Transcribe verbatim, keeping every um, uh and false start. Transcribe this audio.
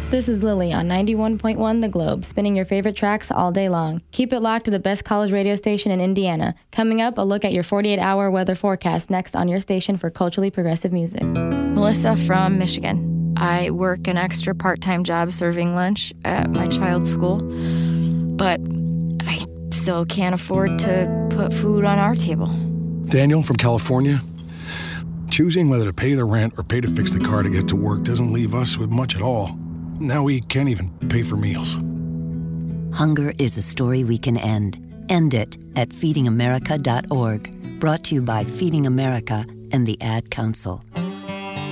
This is Lily on ninety-one point one The Globe, spinning your favorite tracks all day long. Keep it locked to the best college radio station in Indiana. Coming up, a look at your forty-eight hour weather forecast next on your station for culturally progressive music. Melissa from Michigan. I work an extra part-time job serving lunch at my child's school, but I still can't afford to put food on our table. Daniel from California. Choosing whether to pay the rent or pay to fix the car to get to work doesn't leave us with much at all. Now we can't even pay for meals. Hunger is a story we can end. End it at feeding america dot org. Brought to you by Feeding America and the Ad Council.